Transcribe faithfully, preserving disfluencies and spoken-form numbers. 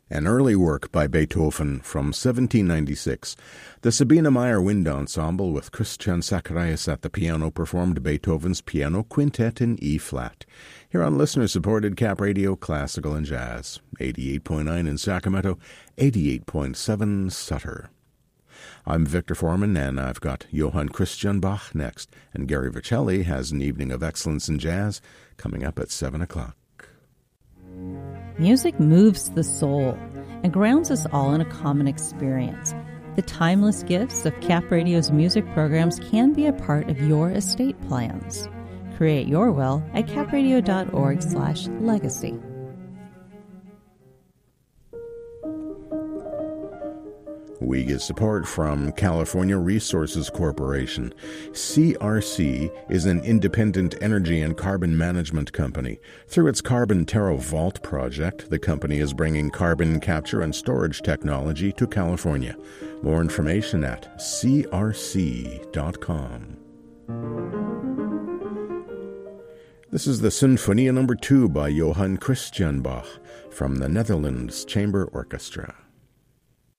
An early work by Beethoven from seventeen ninety-six. The Sabine Meyer Wind Ensemble with Christian Zacharias at the piano performed Beethoven's Piano Quintet in E-flat. Here on listener-supported Cap Radio Classical and Jazz. eighty-eight point nine in Sacramento, eighty-eight point seven Sutter. I'm Victor Foreman, and I've got Johann Christian Bach next, and Gary Vercelli has an evening of excellence in jazz coming up at seven o'clock. Music moves the soul and grounds us all in a common experience. The timeless gifts of Cap Radio's music programs can be a part of your estate plans. Create your will at capradio.org slash legacy. We get support from California Resources Corporation. C R C is an independent energy and carbon management company. Through its Carbon Terra Vault project, the company is bringing carbon capture and storage technology to California. More information at c r c dot com. This is the Sinfonia number two by Johann Christian Bach from the Netherlands Chamber Orchestra.